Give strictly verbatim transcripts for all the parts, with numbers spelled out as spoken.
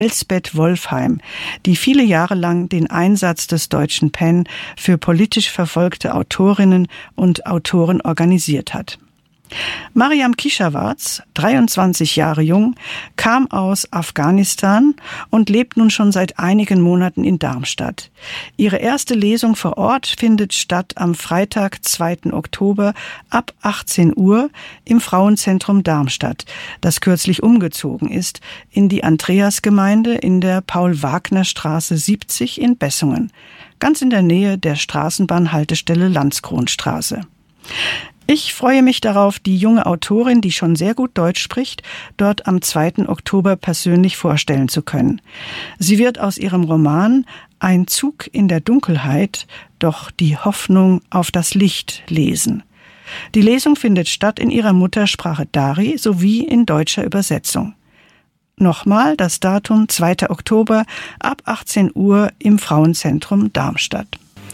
Elsbeth Wolfheim, die viele Jahre lang den Einsatz des Deutschen PEN für politisch verfolgte Autorinnen und Autoren organisiert hat. Mariam Kishawarz, dreiundzwanzig Jahre jung, kam aus Afghanistan und lebt nun schon seit einigen Monaten in Darmstadt. Ihre erste Lesung vor Ort findet statt am Freitag, zweiten Oktober ab achtzehn Uhr im Frauenzentrum Darmstadt, das kürzlich umgezogen ist in die Andreasgemeinde in der Paul-Wagner-Straße siebzig in Bessungen, ganz in der Nähe der Straßenbahnhaltestelle Landskronstraße. Ich freue mich darauf, die junge Autorin, die schon sehr gut Deutsch spricht, dort am zweiten Oktober persönlich vorstellen zu können. Sie wird aus ihrem Roman Ein Zug in der Dunkelheit doch die Hoffnung auf das Licht lesen. Die Lesung findet statt in ihrer Muttersprache Dari sowie in deutscher Übersetzung. Nochmal das Datum zweiter Oktober ab achtzehn Uhr im Frauenzentrum Darmstadt.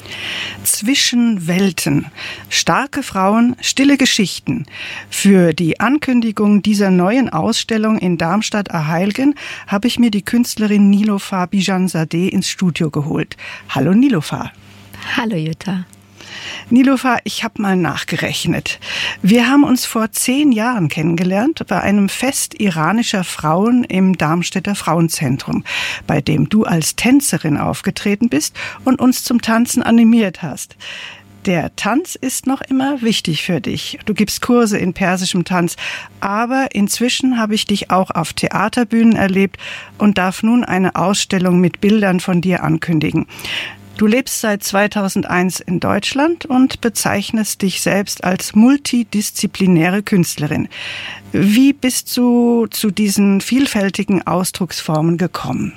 Zwischen Welten. Starke Frauen, stille Geschichten. Für die Ankündigung dieser neuen Ausstellung in Darmstadt-Arheilgen habe ich mir die Künstlerin Nilofar Bijanzadeh ins Studio geholt. Hallo Nilofar. Hallo Jutta. Nilofar, ich habe mal nachgerechnet. Wir haben uns vor zehn Jahren kennengelernt bei einem Fest iranischer Frauen im Darmstädter Frauenzentrum, bei dem du als Tänzerin aufgetreten bist und uns zum Tanzen animiert hast. Der Tanz ist noch immer wichtig für dich. Du gibst Kurse in persischem Tanz, aber inzwischen habe ich dich auch auf Theaterbühnen erlebt und darf nun eine Ausstellung mit Bildern von dir ankündigen. Du lebst seit zweitausendeins in Deutschland und bezeichnest dich selbst als multidisziplinäre Künstlerin. Wie bist du zu diesen vielfältigen Ausdrucksformen gekommen?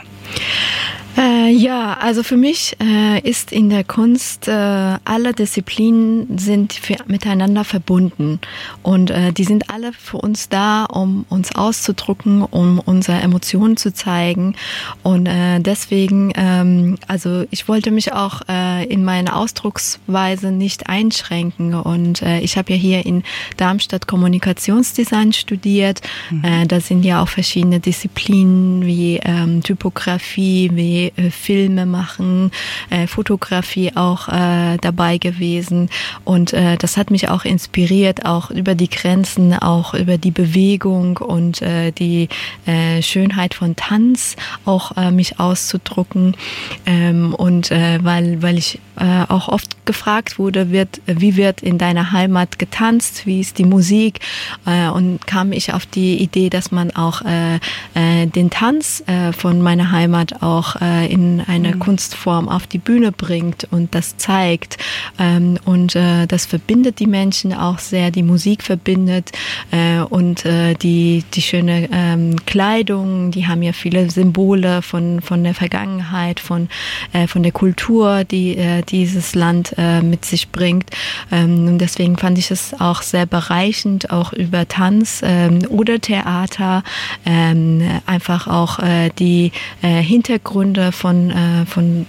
Äh, ja, also für mich äh, ist in der Kunst, äh, alle Disziplinen sind für, miteinander verbunden und äh, die sind alle für uns da, um uns auszudrücken, um unsere Emotionen zu zeigen und äh, deswegen, ähm, also ich wollte mich auch äh, in meiner Ausdrucksweise nicht einschränken und äh, ich habe ja hier in Darmstadt Kommunikationsdesign studiert, mhm. äh, da sind ja auch verschiedene Disziplinen wie ähm, Typografie, wie äh, Filme machen, äh, Fotografie auch äh, dabei gewesen und äh, das hat mich auch inspiriert, auch über die Grenzen, auch über die Bewegung und äh, die äh, Schönheit von Tanz auch äh, mich auszudrücken ähm, und äh, weil, weil ich äh, auch oft gefragt wurde, wird, wie wird in deiner Heimat getanzt, wie ist die Musik äh, und kam ich auf die Idee, dass man auch äh, äh, den Tanz äh, von meiner Heimat auch äh, in eine mhm. Kunstform auf die Bühne bringt und das zeigt ähm, und äh, das verbindet die Menschen auch sehr, die Musik verbindet äh, und äh, die, die schöne ähm, Kleidung, die haben ja viele Symbole von, von der Vergangenheit, von, äh, von der Kultur, die äh, dieses Land äh, mit sich bringt ähm, und deswegen fand ich es auch sehr bereichend, auch über Tanz ähm, oder Theater ähm, einfach auch äh, die äh, Hintergründe von, äh, von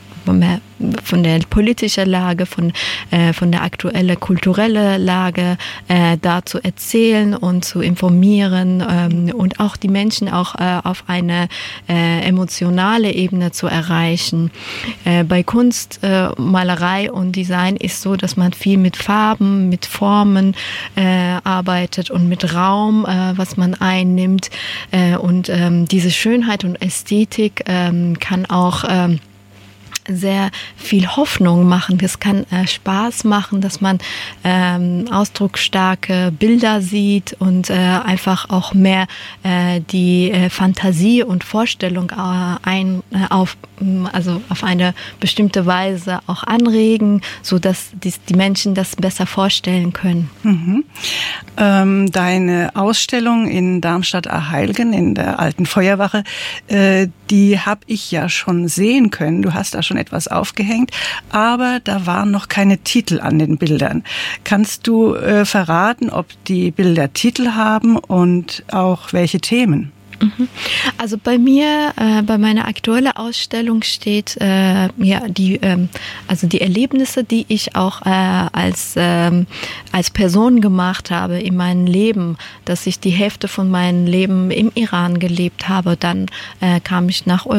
von der politischen Lage, von, äh, von der aktuellen kulturellen Lage äh, da zu erzählen und zu informieren ähm, und auch die Menschen auch äh, auf eine äh, emotionale Ebene zu erreichen. Äh, bei Kunst, äh, Malerei und Design ist so, dass man viel mit Farben, mit Formen äh, arbeitet und mit Raum, äh, was man einnimmt äh, und ähm, diese Schönheit und Ästhetik ähm, kann auch ähm, sehr viel Hoffnung machen. Das kann äh, Spaß machen, dass man ähm, ausdrucksstarke Bilder sieht und äh, einfach auch mehr äh, die äh, Fantasie und Vorstellung äh, ein, äh, auf, also auf eine bestimmte Weise auch anregen, so dass die, die Menschen das besser vorstellen können. Mhm. Ähm, deine Ausstellung in Darmstadt-Arheilgen in der alten Feuerwache, äh, die habe ich ja schon sehen können. Du hast da schon etwas aufgehängt, aber da waren noch keine Titel an den Bildern. Kannst du äh, verraten, ob die Bilder Titel haben und auch welche Themen? Also bei mir, äh, bei meiner aktuellen Ausstellung steht äh, ja die, ähm, also die Erlebnisse, die ich auch äh, als ähm, als Person gemacht habe in meinem Leben, dass ich die Hälfte von meinem Leben im Iran gelebt habe. Dann äh, kam ich nach Europa.